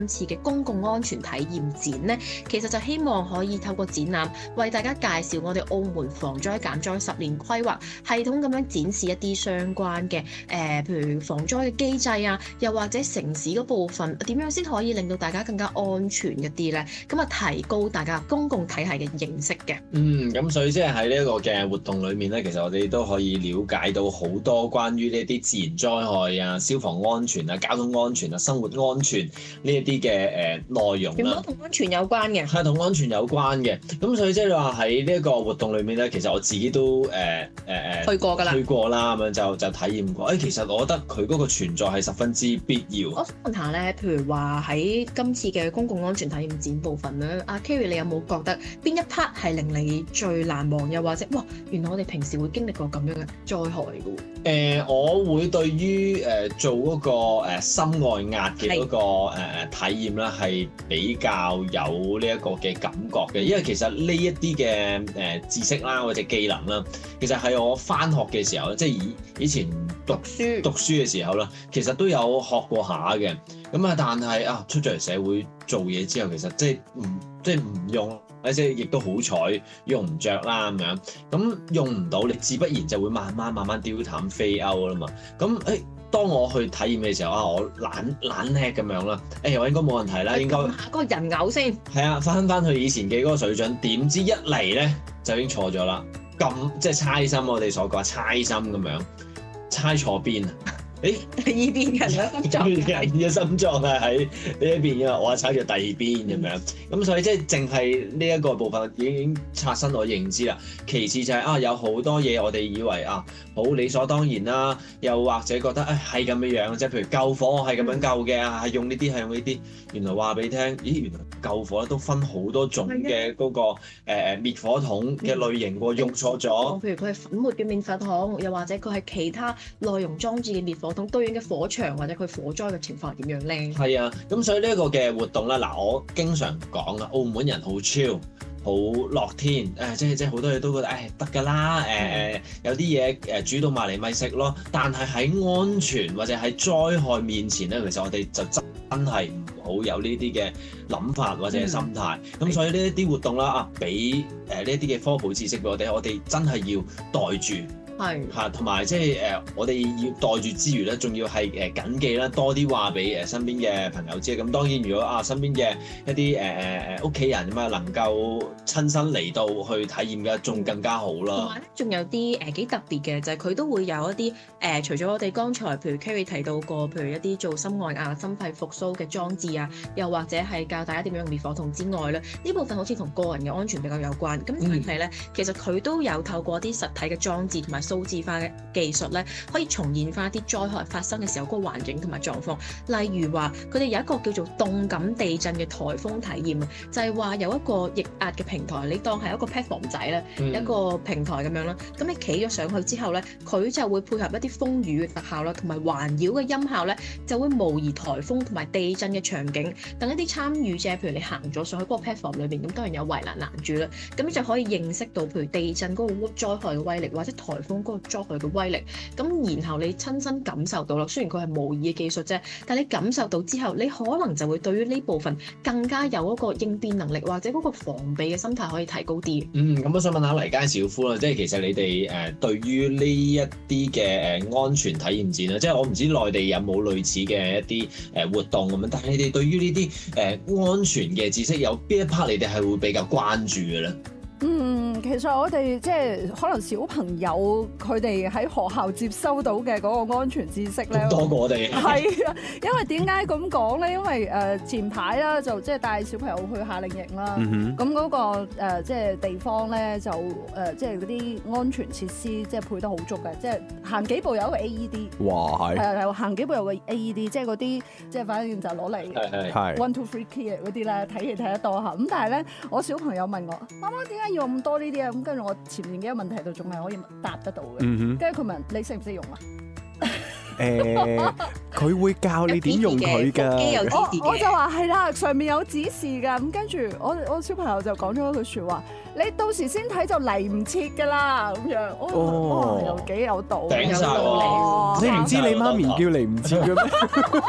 今次嘅公共安全體驗展呢，其實就希望可以透過展覽為大家介紹我哋澳門防災減災10年規劃，系統咁樣展示一啲相關嘅譬如防災嘅機制啊，又或者城市嗰部分點樣先可以令到大家更加安全一啲呢？咁啊提高大家公共體系嘅認識嘅。 咁所以即係喺呢一個嘅活動裏面咧，其實我哋都可以了解到好多關於呢啲自然災害啊、消防安全啊、交通安全啊、生活安全呢一啲嘅內容啦。 全部都同安全有關嘅。 係同安全有關嘅。咁所以即係話喺呢一個活動裏面咧，其實我自己都去過㗎啦。 去過啦，咁樣就體驗過。其實我覺得佢嗰個存在係十分之必要。 我想問下咧，譬如話喺今次嘅公共安全體驗展部分咧，阿 Kerry 你有冇覺得邊一 part 係令你最難忘，又或者哇，原來我哋平時會經歷過咁樣嘅災害嘅喎？ 我會對於做嗰個心外壓嘅嗰個體驗咧，係比較有呢一個嘅感覺嘅，因為其實呢一啲嘅知識啦或者技能啦，其實係我返學嘅時候，即係以前讀書嘅時候啦，其實都有學過下嘅。咁啊，但係出咗嚟社會做嘢之後，其實即係唔用。即係亦都好彩用唔着啦咁樣，咁用唔到，你自不然就會慢慢丟淡飛歐啦嘛。咁當我去體驗嘅時候我懶叻咁樣啦，我應該冇問題啦，應該下個人偶先。 係啊，翻去以前嘅嗰個水準，點知一嚟咧就已經錯咗啦。咁即係猜心，我哋所講猜心咁樣，猜錯邊啊？ 第二邊人嘅心臟， 人嘅心臟係喺呢一邊嘅，我係踩住第二邊咁樣，咁所以即係淨係呢一個部分已經刷新我認知啦。其次就係有好多嘢我哋以為好理所當然啦，又或者覺得係咁樣，即係譬如救火係咁樣救嘅，係用呢啲係用呢啲。原來話俾你聽，咦，原來救火咧都分好多種嘅嗰個滅火筒嘅類型喎，用錯咗。 譬如佢係粉末嘅滅火筒，又或者佢係其他內容裝置嘅滅火筒，對應嘅火場或者佢火災嘅情況係點樣咧？係啊，咁所以呢一個嘅活動咧，我經常講澳門人好 chill。好樂天，即係好多嘢都覺得得㗎啦，有啲嘢煮到埋嚟咪食咯。但係喺安全或者喺災害面前咧，其實我哋就真係唔好有呢啲嘅諗法或者心態。咁所以呢一啲活動啦，俾呢一啲嘅科普知識俾我哋真係要袋住。同埋即係我哋要袋住之餘咧，仲要係緊記啦，多啲話俾身邊嘅朋友知。咁當然，如果身邊嘅一啲屋企人咁能夠親身嚟到去體驗嘅，仲更加好啦。同埋咧， 仲有啲幾特別嘅就係佢都會有一啲除咗我哋剛才譬如 Kerry 提到過，譬如一啲做心外壓、心肺復甦嘅裝置啊，又或者係教大家點樣用滅火筒之外咧，呢部分好似同個人嘅安全比較有關。咁但係咧，其實佢都有透過啲實體嘅裝置同埋數字化嘅技術咧，可以重現翻一啲災害發生嘅時候嗰個環境同埋狀況。例如話，佢哋有一個叫做動感地震嘅颱風體驗啊，就係話有一個液壓嘅平台，你當係一個 platform 仔咧，一個平台咁樣啦。咁你企咗上去之後咧，佢就會配合一啲風雨嘅特效啦，同埋環繞嘅音效咧，就會模擬颱風同埋地震嘅場景。等一啲參與者，譬如你行咗上去嗰個 platform 裏邊，咁當然有圍欄攔住啦，咁你就可以認識到譬如地震嗰個災害嘅威力，或者颱風嗰個災害嘅威力。咁然後你親身感受到啦，雖然佢係模擬嘅技術啫，但你感受到之後，你可能就會對於呢部分更加有一個應變能力，或者嗰個防備嘅心態可以提高啲。 咁我想問下黎佳小夫啦，即係其實你哋對於呢一啲嘅安全體驗展啦，即係我唔知內地有冇類似嘅一啲活動咁樣，但係你哋對於呢啲安全嘅知識有邊一 part 你哋係會比較關注嘅咧？ 其實我哋即係可能小朋友佢哋喺學校接收到嘅嗰個安全知識咧， 多過我哋。 係啊，因為點解咁講咧？因為前排啦，就即係帶小朋友去夏令營啦。咁嗰個即係地方咧，就即係嗰啲安全設施即係配得好足嘅，即係行幾步有一個 AED。 哇， 係行幾步有個 AED，即係嗰啲即係反正就攞嚟 one two three key 嗰啲咧，睇戲睇得多嚇。咁但係咧，我小朋友問我：媽媽點解要咁多呢啲啊？咁跟住我前面嘅問題度仲係可以答得到嘅。跟住佢問你識唔識用啊？ 佢會教你點用佢㗎。 我就話係啦，上面有指示㗎。咁跟住我小朋友就講咗一句説話：你到時先睇就嚟唔切㗎啦。咁樣又幾有道理。 頂晒喎！ 你唔知你媽咪叫嚟唔切嘅咩？